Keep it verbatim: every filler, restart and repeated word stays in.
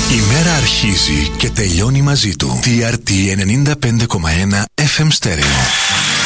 Η μέρα αρχίζει και τελειώνει μαζί του. τι αρ τι ενενήντα πέντε κόμμα ένα εφ εμ Stereo.